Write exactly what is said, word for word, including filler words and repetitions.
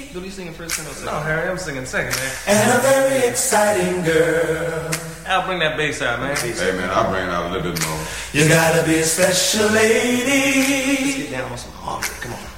Do you singing first or second? No, Harry, I'm singing second, man. And a very exciting girl. I'll bring that bass out, man. Hey, man, I'll bring it out a little bit more. You gotta be a special lady. Let's get down on some harmony. Come on.